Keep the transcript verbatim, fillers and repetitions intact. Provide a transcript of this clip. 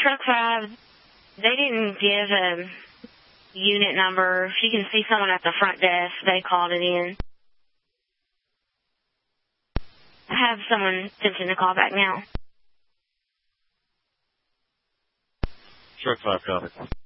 Truck five, they didn't give a unit number. If you can see someone at the front desk, they called it in. I have someone attempting to call back now. Truck five, copy.